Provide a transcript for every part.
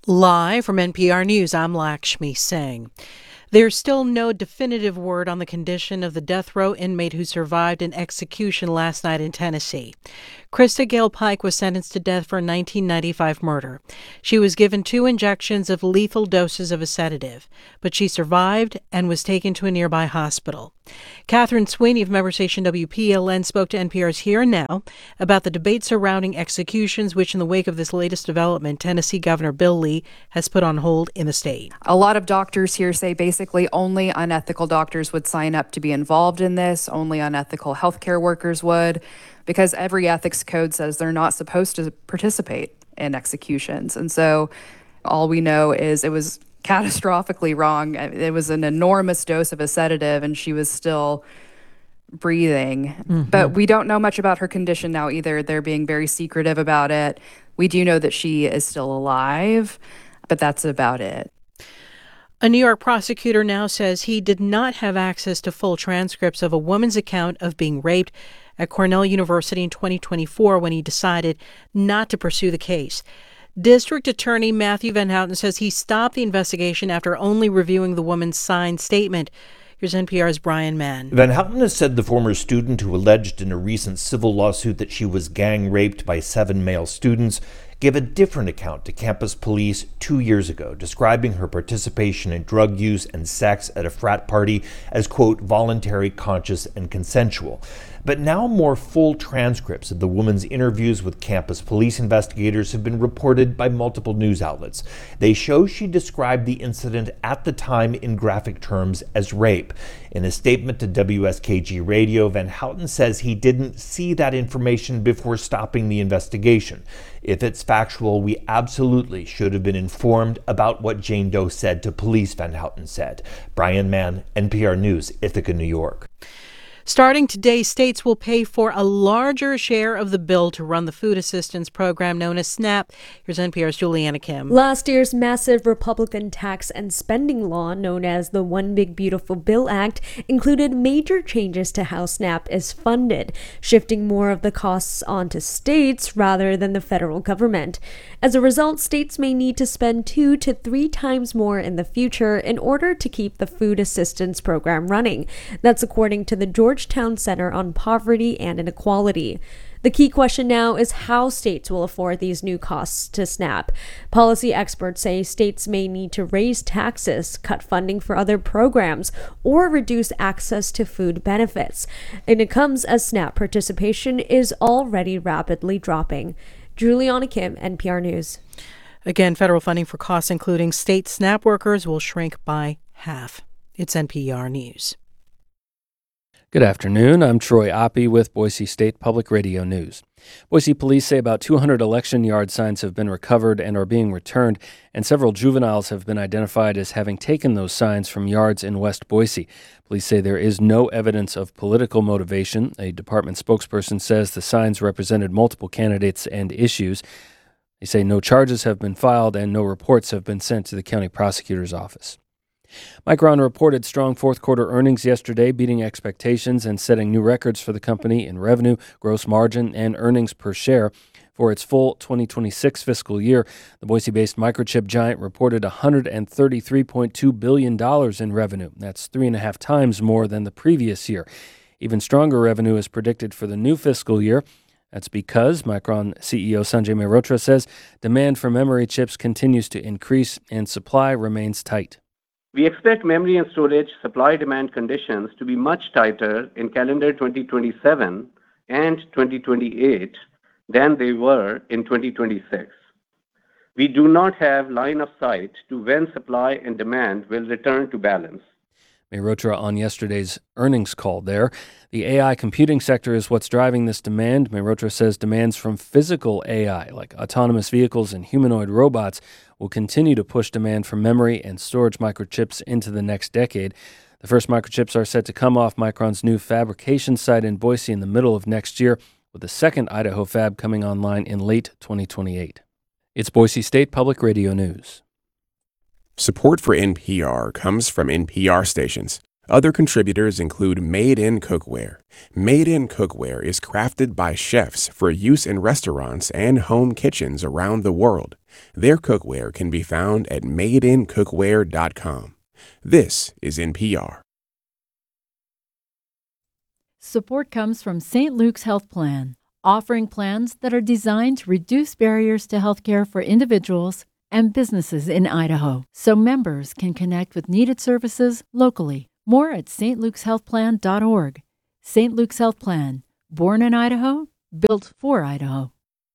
Live from NPR News, I'm Lakshmi Singh. There's still no definitive word on the condition of the death row inmate who survived an execution last night in Tennessee. Krista Gale Pike was sentenced to death for a 1995 murder. She was given 2 injections of lethal doses of a sedative, but she survived and was taken to a nearby hospital. Catherine Sweeney of member station WPLN spoke to NPR's Here and Now about the debate surrounding executions, which in the wake of this latest development, Tennessee Governor Bill Lee has put on hold in the state. A lot of doctors here say basically only unethical doctors would sign up to be involved in this, only unethical healthcare workers would, because every ethics code says they're not supposed to participate in executions. And so all we know is it was catastrophically wrong. It was an enormous dose of a sedative, and she was still breathing. But we don't know much about her condition now either. They're being very secretive about it. We do know that she is still alive, but that's about it. A New York prosecutor now says he did not have access to full transcripts of a woman's account of being raped at Cornell University in 2024 when he decided not to pursue the case. District Attorney Matthew Van Houten says he stopped the investigation after only reviewing the woman's signed statement. Here's NPR's Brian Mann. Van Houten has said the former student who alleged in a recent civil lawsuit that she was gang raped by 7 male students gave a different account to campus police 2 years ago, describing her participation in drug use and sex at a frat party as, quote, voluntary, conscious, and consensual. But now more full transcripts of the woman's interviews with campus police investigators have been reported by multiple news outlets. They show she described the incident at the time in graphic terms as rape. In a statement to WSKG Radio, Van Houten says he didn't see that information before stopping the investigation. If it's factual, we absolutely should have been informed about what Jane Doe said to police, Van Houten said. Brian Mann, NPR News, Ithaca, New York. Starting today, states will pay for a larger share of the bill to run the food assistance program known as SNAP. Here's NPR's Juliana Kim. Last year's massive Republican tax and spending law, known as the One Big Beautiful Bill Act, included major changes to how SNAP is funded, shifting more of the costs onto states rather than the federal government. As a result, states may need to spend 2 to 3 times more in the future in order to keep the food assistance program running. That's according to the Georgetown Center on Poverty and Inequality. The key question now is how states will afford these new costs to SNAP. Policy experts say states may need to raise taxes, cut funding for other programs, or reduce access to food benefits. And it comes as SNAP participation is already rapidly dropping. Juliana Kim, NPR News. Again, federal funding for costs including state SNAP workers will shrink by half. It's NPR News. Good afternoon. I'm Troy Oppie with Boise State Public Radio News. Boise police say about 200 election yard signs have been recovered and are being returned, and several juveniles have been identified as having taken those signs from yards in West Boise. Police say there is no evidence of political motivation. A department spokesperson says the signs represented multiple candidates and issues. They say no charges have been filed and no reports have been sent to the county prosecutor's office. Micron reported strong fourth-quarter earnings yesterday, beating expectations and setting new records for the company in revenue, gross margin, and earnings per share. For its full 2026 fiscal year, the Boise-based microchip giant reported $133.2 billion in revenue. That's 3.5 times more than the previous year. Even stronger revenue is predicted for the new fiscal year. That's because Micron CEO Sanjay Mehrotra says demand for memory chips continues to increase and supply remains tight. We expect memory and storage supply-demand conditions to be much tighter in calendar 2027 and 2028 than they were in 2026. We do not have line of sight to when supply and demand will return to balance. Mehrotra on yesterday's earnings call there. The AI computing sector is what's driving this demand. Mehrotra says demands from physical AI, like autonomous vehicles and humanoid robots, will continue to push demand for memory and storage microchips into the next decade. The first microchips are set to come off Micron's new fabrication site in Boise in the middle of next year, with the second Idaho fab coming online in late 2028. It's Boise State Public Radio News. Support for NPR comes from NPR stations. Other contributors include Made in Cookware. Made in Cookware is crafted by chefs for use in restaurants and home kitchens around the world. Their cookware can be found at madeincookware.com. This is NPR. Support comes from St. Luke's Health Plan, offering plans that are designed to reduce barriers to healthcare for individuals and businesses in Idaho, so members can connect with needed services locally. More at stlukeshealthplan.org. St. Luke's Health Plan, born in Idaho, built for Idaho.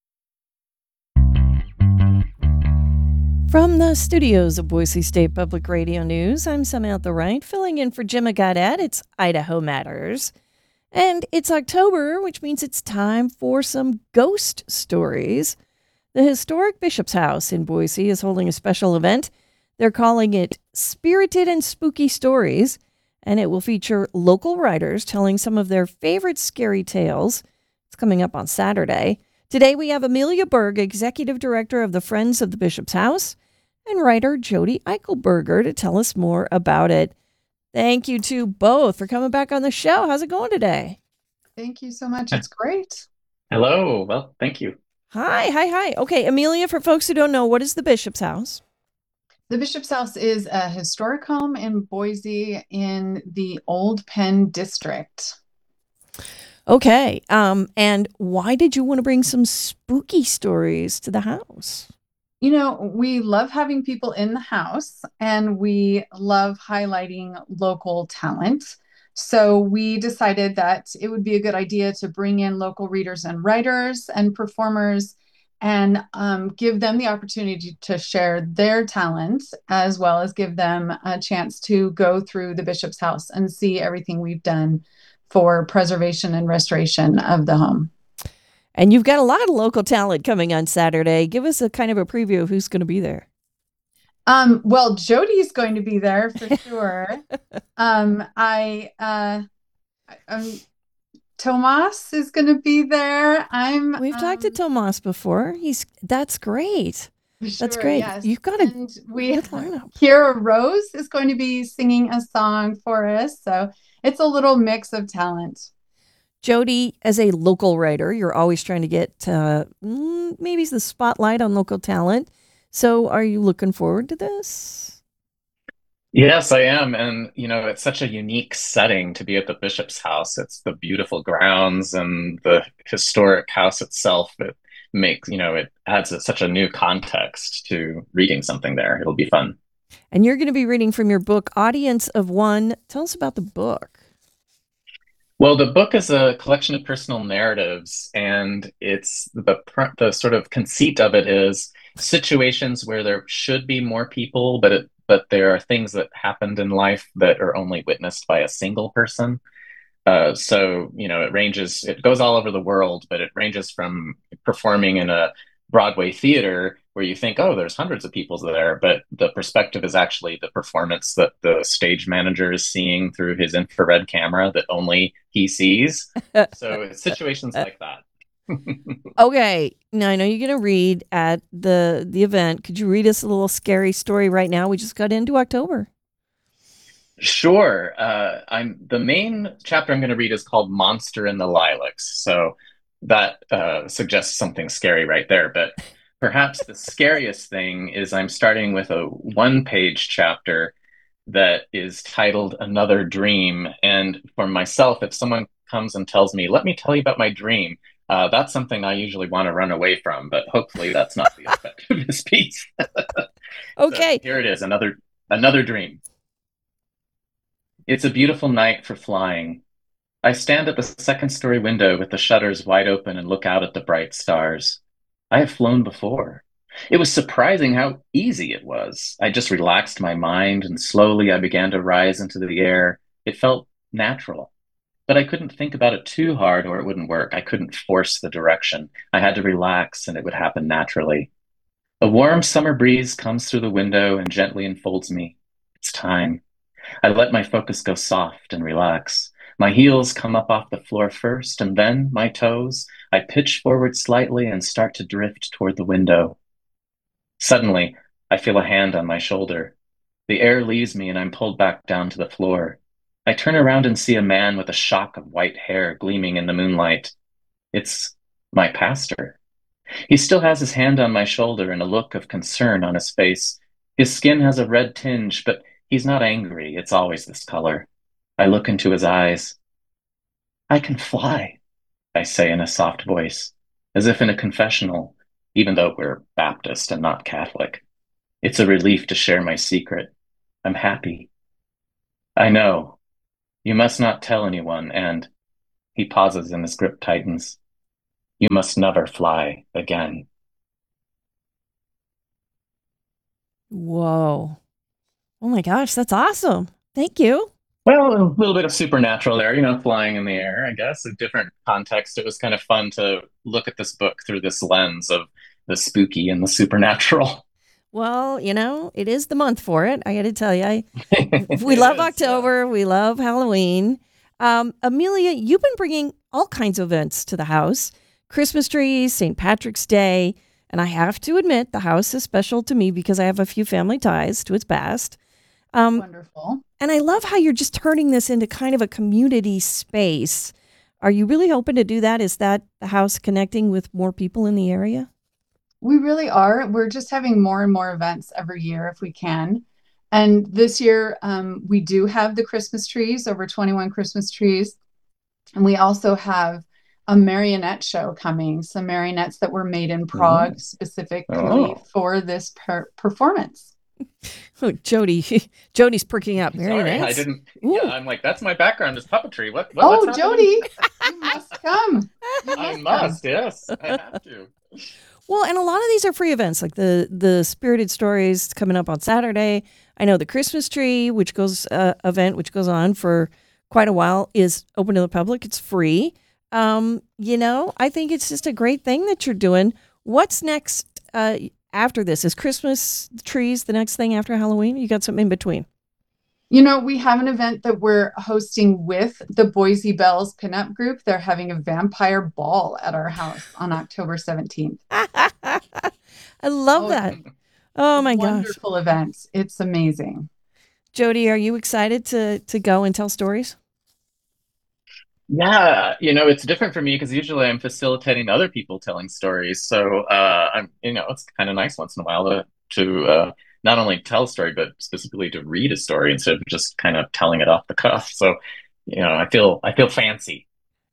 From the studios of Boise State Public Radio News, I'm Samantha Wright, filling in for Jim Gaudet. It's Idaho Matters. And it's October, which means it's time for some ghost stories. The historic Bishop's House in Boise is holding a special event. They're calling it Spirited and Spooky Stories, and it will feature local writers telling some of their favorite scary tales. It's coming up on Saturday. Today we have Amelia Berg, Executive Director of the Friends of the Bishop's House, and writer Jody Eichelberger to tell us more about it. Thank you to both for coming back on the show. How's it going today? Thank you so much. It's great. Hello. Well, thank you. Hi. Okay, Amelia, for folks who don't know, what is the Bishop's House? The Bishop's House is a historic home in Boise in the Old Penn District. Okay, and why did you want to bring some spooky stories to the house? You know, we love having people in the house and we love highlighting local talent. So we decided that it would be a good idea to bring in local readers and writers and performers and give them the opportunity to share their talent, as well as give them a chance to go through the Bishop's House and see everything we've done for preservation and restoration of the home. And you've got a lot of local talent coming on Saturday. Give us a kind of a preview of who's going to be there. Well, Jody's going to be there for sure. Tomas is going to be there. We've talked to Tomas before. That's great. Sure, that's great. Yes. You've got a good lineup. Kira Rose is going to be singing a song for us. So it's a little mix of talent. Jody, as a local writer, you're always trying to get maybe the spotlight on local talent. So are you looking forward to this? Yes, I am. And, it's such a unique setting to be at the Bishop's House. It's the beautiful grounds and the historic house itself. It makes, it adds such a new context to reading something there. It'll be fun. And you're going to be reading from your book, Audience of One. Tell us about the book. Well, the book is a collection of personal narratives, and it's the sort of conceit of it is situations where there should be more people, but there are things that happened in life that are only witnessed by a single person. So it goes all over the world, but it ranges from performing in a Broadway theater where you think, oh, there's hundreds of people there, but the perspective is actually the performance that the stage manager is seeing through his infrared camera that only he sees. So it's situations like that. Okay, now I know you're going to read at the event. Could you read us a little scary story right now? We just got into October. Sure. The main chapter I'm going to read is called Monster in the Lilacs. So that suggests something scary right there. But perhaps the scariest thing is I'm starting with a one-page chapter that is titled Another Dream. And for myself, if someone comes and tells me, let me tell you about my dream, that's something I usually want to run away from. But hopefully that's not the effect of this piece. Okay. So here it is, Another Dream. It's a beautiful night for flying. I stand at the second-story window with the shutters wide open and look out at the bright stars. I have flown before. It was surprising how easy it was. I just relaxed my mind and slowly I began to rise into the air. It felt natural. But I couldn't think about it too hard or it wouldn't work. I couldn't force the direction. I had to relax and it would happen naturally. A warm summer breeze comes through the window and gently enfolds me. It's time. I let my focus go soft and relax. My heels come up off the floor first, and then my toes. I pitch forward slightly and start to drift toward the window. Suddenly, I feel a hand on my shoulder. The air leaves me and I'm pulled back down to the floor. I turn around and see a man with a shock of white hair gleaming in the moonlight. It's my pastor. He still has his hand on my shoulder and a look of concern on his face. His skin has a red tinge, but he's not angry. It's always this color. I look into his eyes. I can fly, I say in a soft voice, as if in a confessional, even though we're Baptist and not Catholic. It's a relief to share my secret. I'm happy. I know. You must not tell anyone, and he pauses and his grip tightens. You must never fly again. Whoa. Oh my gosh, that's awesome. Thank you. Well, a little bit of supernatural there, flying in the air, I guess. A different context. It was kind of fun to look at this book through this lens of the spooky and the supernatural. Well, it is the month for it. I got to tell you, we love October. We love Halloween. Amelia, you've been bringing all kinds of events to the house. Christmas trees, St. Patrick's Day. And I have to admit, the house is special to me because I have a few family ties to its past. Wonderful. And I love how you're just turning this into kind of a community space. Are you really hoping to do that? Is that the house connecting with more people in the area? We really are. We're just having more and more events every year if we can. And this year, we do have the Christmas trees, over 21 Christmas trees. And we also have a marionette show coming, some marionettes that were made in Prague specifically for this performance. Oh, Jody's perking up. Marionettes. Sorry, I didn't. Yeah, I'm like, that's my background is puppetry. What's Jody, you must come. I must, yes. I have to. Well, and a lot of these are free events, like the Spirited Stories coming up on Saturday. I know the Christmas tree, which goes on for quite a while, is open to the public. It's free. I think it's just a great thing that you're doing. What's next after this? Is Christmas trees the next thing after Halloween? You got something in between? We have an event that we're hosting with the Boise Bells pinup group. They're having a vampire ball at our house on October 17th. I love that. Oh my gosh. Wonderful events. It's amazing. Jody, are you excited to go and tell stories? Yeah, it's different for me because usually I'm facilitating other people telling stories. So it's kind of nice once in a while to not only tell a story, but specifically to read a story instead of just kind of telling it off the cuff. So, I feel fancy.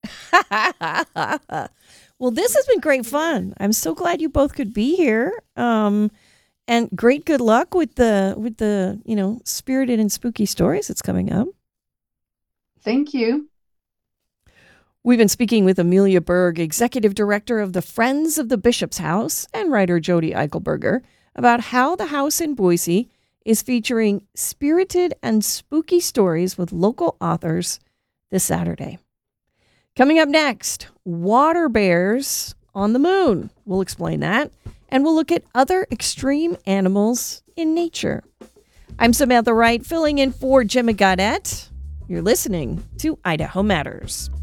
Well, this has been great fun. I'm so glad you both could be here. And great good luck with the spirited and spooky stories that's coming up. Thank you. We've been speaking with Amelia Berg, Executive Director of the Friends of the Bishop's House, and writer Jody Eichelberger, about how the house in Boise is featuring spirited and spooky stories with local authors this Saturday. Coming up next, water bears on the moon. We'll explain that, and we'll look at other extreme animals in nature. I'm Samantha Wright, filling in for Jim Gaudette. You're listening to Idaho Matters.